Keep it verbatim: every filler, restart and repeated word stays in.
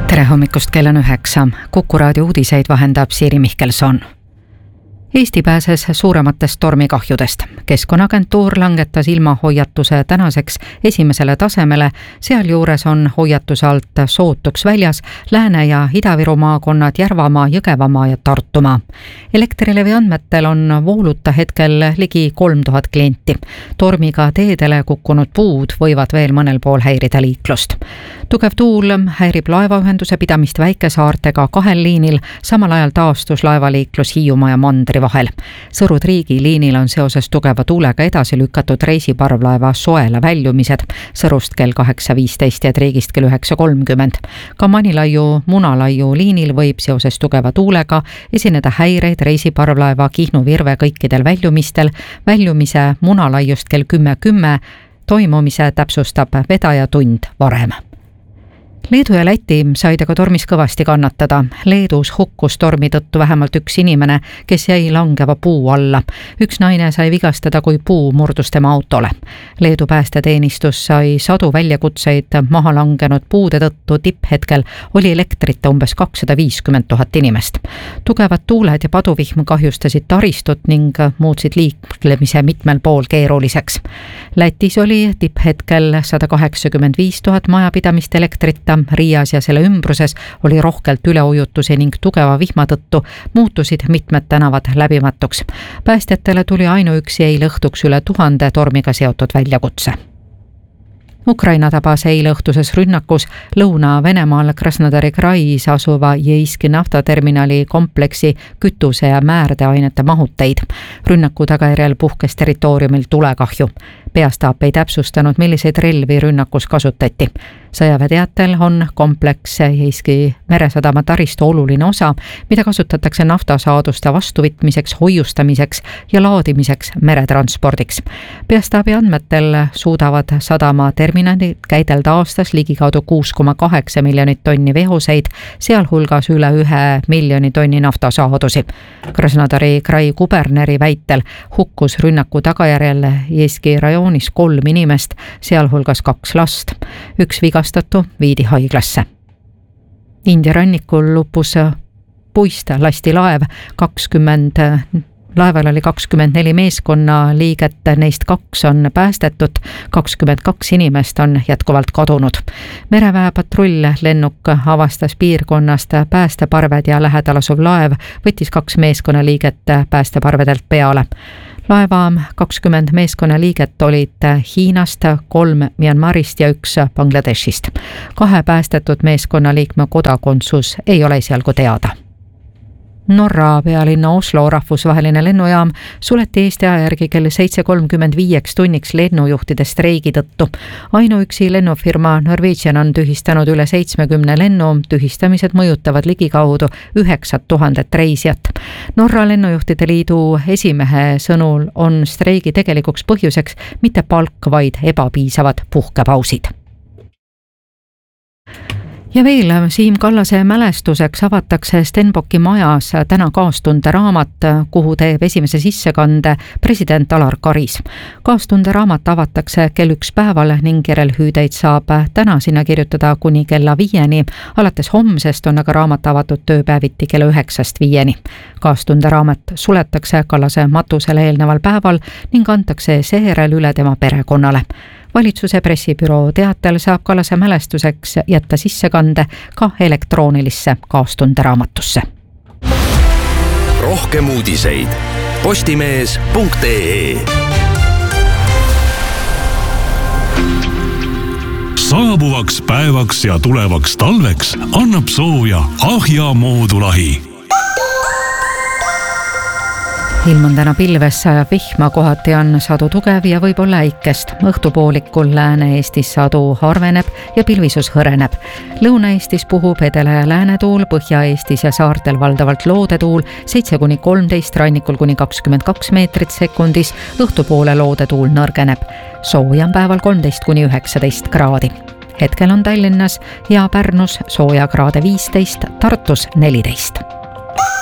tere hommikust, kell on üheksa. Kuku raadio uudiseid vahendab Siiri Mihkelson. Eesti pääses suurematest tormikahjudest. Keskkonnaagentuur langetas ilmahoiatuse tänaseks esimesele tasemele, sealjuures on hoiatuse alt sootuks väljas Lääne- ja Ida-Viru maakonnad, Järvamaa, Jõgevamaa ja Tartumaa. Elektrilevi andmetel on vooluta hetkel ligi kolm tuhat klienti. Tormiga teedele kukkunud puud võivad veel mõnel pool häirida liiklust. Tugev tuul häirib laevaühenduse pidamist väikesaartega kahel liinil, samal ajal taastus laevaliiklus Hiiumaa ja Mandri vahel. Sõru-Triigi liinil on seoses tugeva tuulega edasi lükatud reisiparvlaeva Soela väljumised Sõrust kell kaheksa viisteist ja Triigist kell üheksa kolmkümmend. Ka Manilaiu-Munalaiu liinil võib seoses tugeva tuulega esineda häireid reisiparvlaeva Kihnu Virve kõikidel väljumistel. Väljumise Munalaiust kell kümme kümme toimumise täpsustab vedaja tund varem. Leedu ja Läti said aga tormis kõvasti kannatada. Leedus hukkus tormi tõttu vähemalt üks inimene, kes jäi langeva puu alla. Üks naine sai vigastada, kui puu murdus tema autole. Leedu päästeteenistus sai sadu väljakutseid maha langenud puude tõttu. Tipphetkel oli elektrita umbes kakssada viiskümmend tuhat inimest. Tugevad tuuled ja paduvihm kahjustasid taristut ning muutsid liiklemise mitmel pool keeruliseks. Lätis oli tipphetkel sada kaheksakümmend viis tuhat majapidamist elektrita. Riias ja selle ümbruses oli rohkelt üleujutusi ning tugeva vihma tõttu muutusid mitmed tänavad läbimatuks. Päästjatele tuli ainuüksi eile õhtuks üle tuhande tormiga seotud väljakutse. Ukraina tabas eile õhtuses rünnakus Lõuna-Venemaal Krasnodari krais asuva Jeiski naftaterminali kompleksi kütuse- ja määrdeainete mahuteid. Rünnaku tagajärjel puhkes territooriumil tulekahju. Peastaap ei täpsustanud, milliseid relvi rünnakus kasutati. Sõjaväeteatel on kompleks Jeiski meresadama taristu oluline osa, mida kasutatakse naftasaaduste vastuvõtmiseks, hoiustamiseks ja laadimiseks meretranspordiks. Peastaabi andmetel suudavad sadama terminalid käidelda aastas ligikaudu kuus koma kaheksa miljonit tonni veoseid, sealhulgas üle ühe miljoni tonni naftasaadusi. Krasnodari krai kuberneri väitel hukkus rünnaku tagajärjel Jeiski rajoonis kolm inimest, sealhulgas kaks last. Üks vigastatu viidi haiglasse. India rannikul uppus puist lasti laev, kakskümmend Laeval oli kakskümmend neli meeskonna liiget, neist kaks on päästetud, kakskümmend kaks inimest on jätkuvalt kadunud. Mereväe patrull-lennuk avastas piirkonnast päästeparved ja lähedal asuv laev võttis kaks meeskonna liiget päästeparvedelt peale. Laeva kakskümmend meeskonna liiget olid Hiinast, kolm Myanmarist ja üks Bangladeshist. Kahe päästetud meeskonna liikme kodakondsus ei ole esialgu teada. Norra pealinna Oslo rahvusvaheline lennujaam suleti Eesti aja järgi kell seitse kolmkümmend viieks tunniks lennujuhtide streigi tõttu. Ainuüksi lennufirma Norwegian on tühistanud üle seitsmekümne lennu, tühistamised mõjutavad ligikaudu üheksa tuhandet reisijat. Norra lennujuhtide liidu esimehe sõnul on streigi tegelikuks põhjuseks mitte palk, vaid ebapiisavad puhkepausid. Ja veel Siim Kallase mälestuseks avatakse Stenbocki majas täna kaastunde raamat, kuhu teeb esimese sissekande president Alar Karis. Kaastunde raamat avatakse kell üks päeval ning järelhüüdeid saab täna sinna kirjutada kuni kella viieni. Alates homsest on aga raamat avatud tööpäeviti kella üheksast viieni. Kaastunde raamat suletakse Kallase matusele eelneval päeval ning antakse seejärel üle tema perekonnale. Valitsuse pressibüroo teatel saab Kallase mälestuseks jätta sissekande ka elektroonilisse kaastunde raamatusse. Rohkem uudiseid postimees punkt ee. Saabuvaks päevaks ja tulevaks talveks annab sooja Ahja moodulahi. Ilm on täna pilves, sajab vihma, kohati on sadu tugev ja võib olla äikest. Õhtupoolikul Lääne-Eestis sadu harveneb ja pilvisus hõreneb. Lõuna-Eestis puhub edela- ja läänetuul, Põhja-Eestis ja saartel valdavalt loodetuul, seitse kuni kolmteist, rannikul kuni kakskümmend kaks meetrit sekundis, õhtupoole loodetuul nõrgeneb. Sooja on päeval kolmteist kuni üheksateist kraadi. Hetkel on Tallinnas ja Pärnus sooja kraade viisteist, Tartus neliteist.